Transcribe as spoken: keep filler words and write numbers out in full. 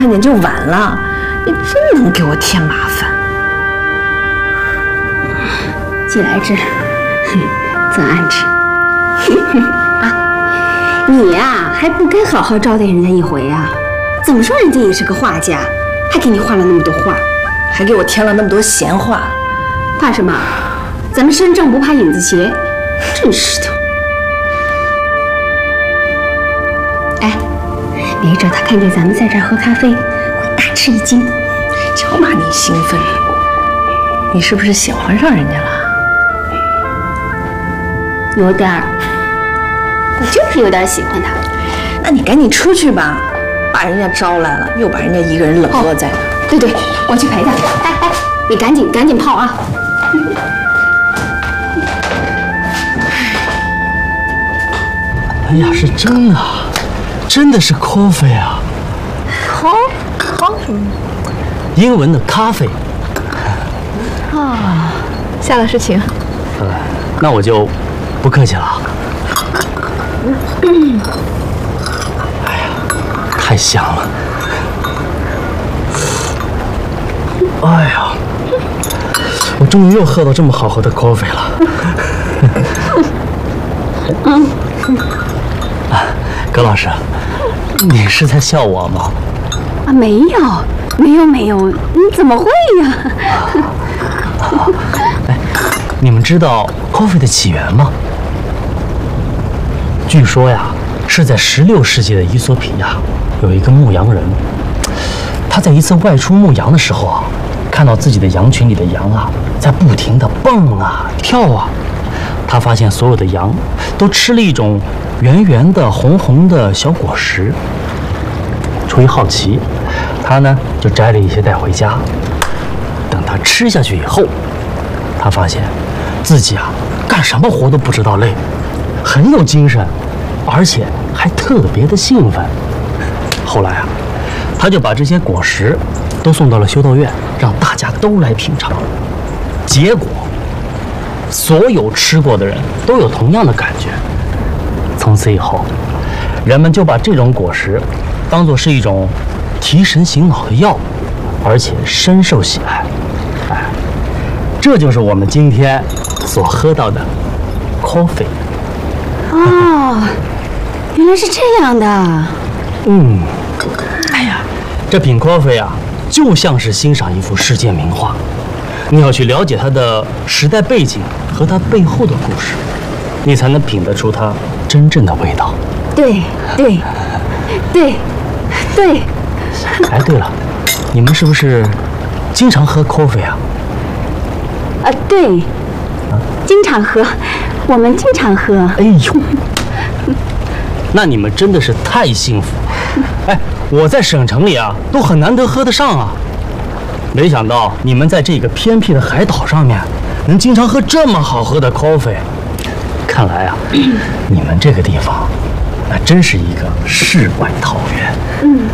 看见就晚了，你真能给我添麻烦。 既来之，则安之。啊，你呀、啊、还不该好好招待人家一回啊！怎么说人家也是个画家，还给你画了那么多画， 还给我添了那么多闲话， 怕什么？咱们身正不怕影子斜，真是的。哎，别着他看见咱们在这儿喝咖啡，会大吃一惊。 瞧把你兴奋的，你是不是喜欢上人家了？ 有点儿，我就是有点喜欢他。 那你赶紧出去吧，把人家招来了，又把人家一个人冷落在那儿。 对对，我去陪他。哎哎，你赶紧赶紧泡啊！ 哎呀，是真啊，真的是 coffee 啊 ，coffee， 英文的咖啡。 啊，夏老师请。 呃，那我就不客气了。哎呀，太香了！哎呀，我终于又喝到这么好喝的 coffee 了。 嗯。 啊，葛老师，你是在笑我吗？ 啊，没有，没有，没有，你怎么会呀？ 啊，哎，你们知道 coffee 的起源吗？据说呀，是在十六世纪的伊索比亚，有一个牧羊人，他在一次外出牧羊的时候啊，看到自己的羊群里的羊啊，在不停地蹦啊跳啊。他发现所有的羊都吃了一种圆圆的红红的小果实。出于好奇，他呢就摘了一些带回家。等他吃下去以后，他发现自己啊干什么活都不知道累，很有精神，而且还特别的兴奋。后来啊，他就把这些果实都送到了修道院，让大家都来品尝。结果所有吃过的人都有同样的感觉。从此以后，人们就把这种果实当作是一种提神醒脑的药，而且深受喜爱。哎，这就是我们今天所喝到的 coffee。 哦，原来是这样的。 嗯，哎呀，这品 coffee 啊，就像是欣赏一幅世界名画。你要去了解它的时代背景和它背后的故事，你才能品得出它真正的味道。 对对对对。 哎，对了，你们是不是经常喝 coffee 啊？ 啊，对，啊、经常喝，我们经常喝。 哎呦，那你们真的是太幸福了。哎，我在省城里啊，都很难得喝得上啊。没想到你们在这个偏僻的海岛上面，能经常喝这么好喝的 coffee。看来啊，你们这个地方，那真是一个世外桃源。嗯。